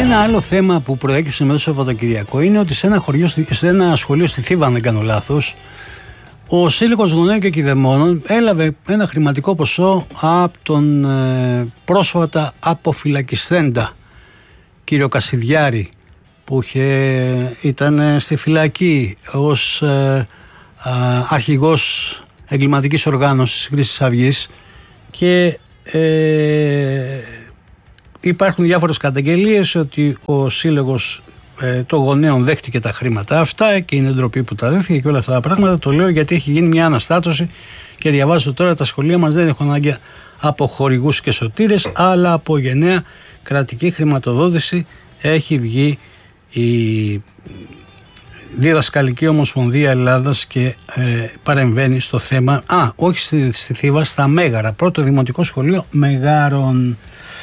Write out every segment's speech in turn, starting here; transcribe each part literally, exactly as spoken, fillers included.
Ένα άλλο θέμα που προέκυψε μέσα στο Σαββατοκυριακό είναι ότι σε ένα, χωριό, σε ένα σχολείο στη Θήβα, αν δεν κάνω λάθος, ο Σύλλογος Γονέων και Κηδεμόνων έλαβε ένα χρηματικό ποσό από τον ε, πρόσφατα αποφυλακισθέντα κύριο Κασιδιάρη, που είχε, ήταν στη φυλακή ως ε, α, αρχηγός εγκληματικής οργάνωσης Χρυσής Αυγής, και ε, υπάρχουν διάφορες καταγγελίες ότι ο Σύλλογος ε, των Γονέων δέχτηκε τα χρήματα αυτά και είναι ντροπή που τα δέχτηκε και όλα αυτά τα πράγματα. Το λέω γιατί έχει γίνει μια αναστάτωση και διαβάζω τώρα τα σχολεία μας δεν έχουν ανάγκη από χορηγούς και σωτήρες, αλλά από γενναία κρατική χρηματοδότηση. Έχει βγει η Διδασκαλική Ομοσπονδία Ελλάδας και ε, παρεμβαίνει στο θέμα. Α, όχι στη, στη Θήβα, στα Μέγαρα, πρώτο δημοτικό σχολείο Μεγάρων.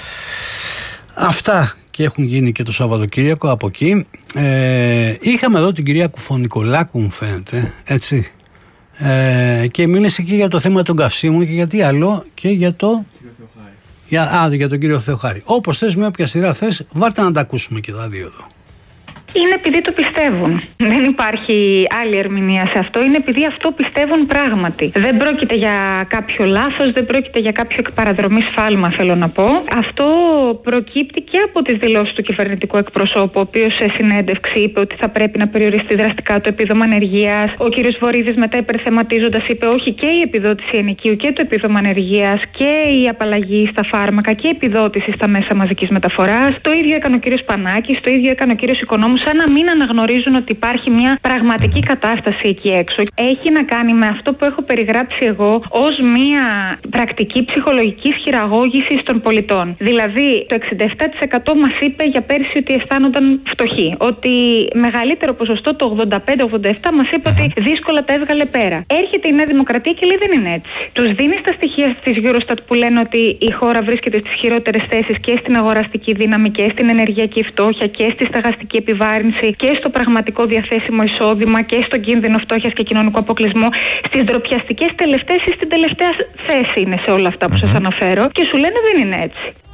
Αυτά και έχουν γίνει και το Σαββατοκύριακο από εκεί. Ε, είχαμε εδώ την κυρία Κουφονικολάκου, μου φαίνεται, έτσι. Ε, και μίλησε και για το θέμα των καυσίμων και για τι άλλο, και για το... Για, α, για τον κύριο Θεοχάρη. Όπως θες, με όποια σειρά θες, βάρτε να τα ακούσουμε και τα δύο εδώ. Είναι επειδή το πιστεύουν. Δεν υπάρχει άλλη ερμηνεία σε αυτό. Είναι επειδή αυτό πιστεύουν πράγματι. Δεν πρόκειται για κάποιο λάθος, δεν πρόκειται για κάποιο εκπαραδρομή σφάλμα, θέλω να πω. Αυτό προκύπτει και από τις δηλώσεις του κυβερνητικού εκπροσώπου, ο οποίος σε συνέντευξη είπε ότι θα πρέπει να περιοριστεί δραστικά το επίδομα ανεργίας. Ο κ. Βορίδης μετά υπερθεματίζοντας είπε όχι, και η επιδότηση ενοικίου και το επίδομα ανεργίας και η απαλλαγή στα φάρμακα και η επιδότηση στα μέσα μαζικής μεταφοράς. Το ίδιο έκανε ο κ. Πανάκης, το ίδιο έκανε ο κ. Οικονόμου, σαν να μην αναγνωρίζουν ότι υπάρχει μια πραγματική κατάσταση εκεί έξω. Έχει να κάνει με αυτό που έχω περιγράψει εγώ ως μια πρακτική ψυχολογικής χειραγώγησης των πολιτών. Δηλαδή, το εξήντα επτά τοις εκατό μας είπε για πέρσι ότι αισθάνονταν φτωχοί. Ότι μεγαλύτερο ποσοστό, το ογδόντα πέντε ογδόντα επτά, μας είπε ότι δύσκολα τα έβγαλε πέρα. Έρχεται η Νέα Δημοκρατία και λέει δεν είναι έτσι. Τους δίνει τα στοιχεία της Eurostat που λένε ότι η χώρα βρίσκεται στις χειρότερες θέσεις και στην αγοραστική δύναμη και στην ενεργειακή φτώχεια και στη στεγαστική επιβάρυνση και στο πραγματικό διαθέσιμο εισόδημα και στον κίνδυνο φτώχειας και κοινωνικού αποκλεισμού, στις ντροπιαστικές τελευταίες ή στην τελευταία θέση είναι σε όλα αυτά που σας αναφέρω, και σου λένε δεν είναι έτσι.